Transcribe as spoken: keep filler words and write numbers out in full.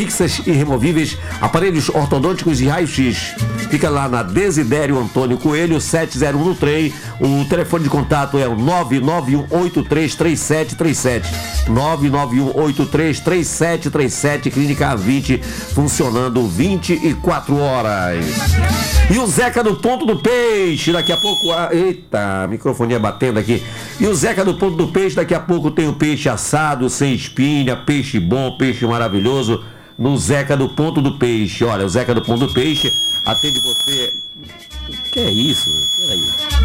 fixas e removíveis, aparelhos ortodônticos e raio-x. Fica lá na Desidério Antônio Coelho, sete zero um no trem. O telefone de contato é o nove nove um oito três três sete três sete. nove nove um oito três três sete três sete, Clínica A vinte, funcionando vinte e quatro horas. E o Zeca do Ponto do Peixe, daqui a pouco... Ah, eita, microfonia batendo aqui. E o Zeca do Ponto do Peixe, daqui a pouco tem o peixe assado, sem espinha, peixe bom, peixe maravilhoso, no Zeca do Ponto do Peixe. Olha, o Zeca do Ponto do Peixe atende você... O que é isso? Peraí.